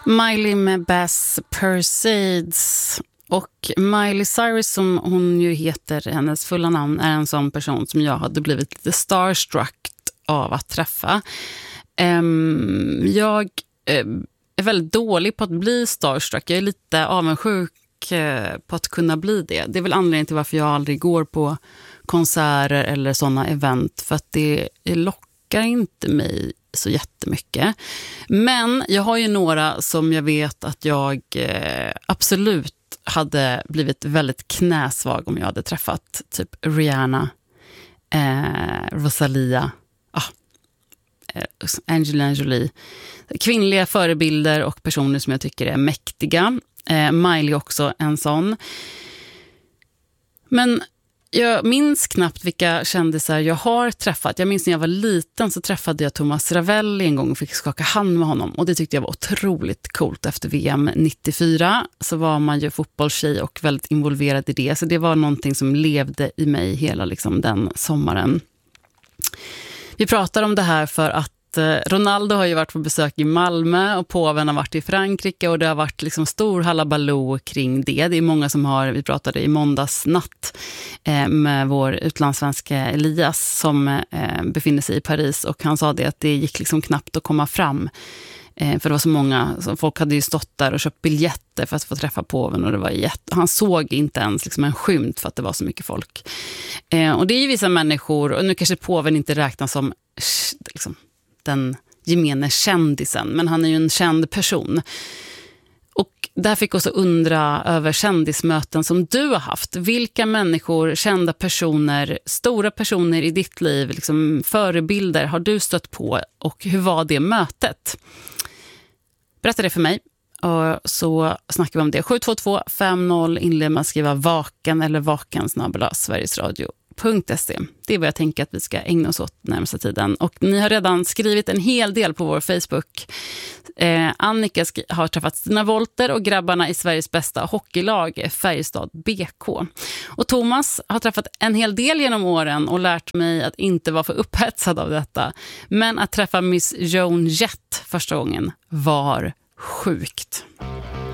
Miley med Bass Persades. Och Miley Cyrus, som hon ju heter, hennes fulla namn, är en sån person som jag hade blivit lite starstruck av att träffa. Jag är väldigt dålig på att bli starstruck. Jag är lite avundsjuk på att kunna bli det. Det är väl anledningen till varför jag aldrig går på konserter eller sådana event, för att det lockar inte mig så jättemycket. Men jag har ju några som jag vet att jag absolut hade blivit väldigt knäsvag om jag hade träffat. Typ Rihanna, Rosalia, Angelina Jolie. Kvinnliga förebilder och personer som jag tycker är mäktiga. Miley också en sån. Men jag minns knappt vilka kändisar jag har träffat. Jag minns när jag var liten så träffade jag Thomas Ravelli en gång och fick skaka hand med honom. Och det tyckte jag var otroligt coolt. Efter VM 94 så var man ju fotbollstjej och väldigt involverad i det. Så det var någonting som levde i mig hela liksom, den sommaren. Vi pratar om det här för att Ronaldo har ju varit på besök i Malmö och påven har varit i Frankrike och det har varit liksom stor halabaloo kring det. Det är många som har, vi pratade i måndags natt med vår utlandssvenska Elias som befinner sig i Paris, och han sa det att det gick liksom knappt att komma fram. För det var så många, folk hade ju stått där och köpt biljetter för att få träffa påven, och det var han såg inte ens liksom en skymt för att det var så mycket folk. Och det är ju vissa människor, och nu kanske påven inte räknas som liksom den gemene kändisen, men han är ju en känd person. Och där fick också undra över kändismöten som du har haft. Vilka människor, kända personer, stora personer i ditt liv, liksom förebilder har du stött på, och hur var det mötet? Berätta det för mig, och så snackar vi om det. 72250 inled med att skriva vaken eller vaken@sverigesradio.se. Det är vad jag tänker att vi ska ägna oss åt närmaste tiden. Och ni har redan skrivit en hel del på vår Facebook. Annika har träffat Stina Wolter och grabbarna i Sveriges bästa hockeylag, Färjestad BK. Och Thomas har träffat en hel del genom åren och lärt mig att inte vara för upphetsad av detta. Men att träffa Miss Joan Jett första gången var sjukt.